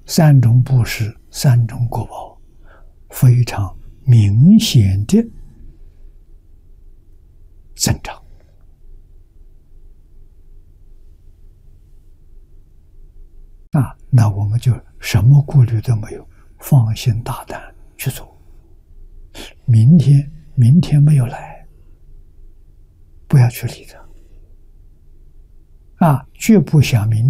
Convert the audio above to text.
三种布施、三种果报，非常明显的增长。那我们就什么顾虑都没有，放心大胆去做。明天没有来，不要去理他，绝不想明